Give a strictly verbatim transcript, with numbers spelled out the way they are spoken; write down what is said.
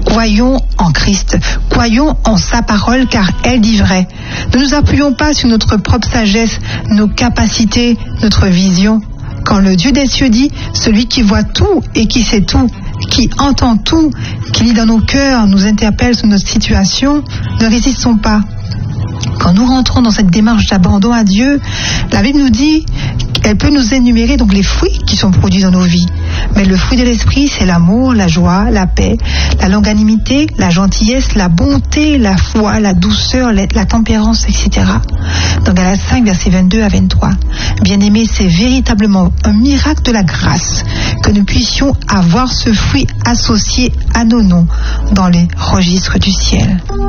Croyons en Christ, croyons en sa parole car elle dit vrai. Ne nous appuyons pas sur notre propre sagesse, nos capacités, notre vision. Quand le Dieu des cieux dit, celui qui voit tout et qui sait tout, qui entend tout, qui lit dans nos cœurs, nous interpelle sur notre situation, ne résistons pas. Quand nous rentrons dans cette démarche d'abandon à Dieu, la Bible nous dit, elle peut nous énumérer donc les fruits qui sont produits dans nos vies. Mais le fruit de l'esprit, c'est l'amour, la joie, la paix, la longanimité, la gentillesse, la bonté, la foi, la douceur, la, la tempérance, et cetera. Dans Galates cinq, versets vingt-deux à vingt-trois. Bien-aimés, c'est véritablement un miracle de la grâce que nous puissions avoir ce fruit associé à nos noms dans les registres du ciel.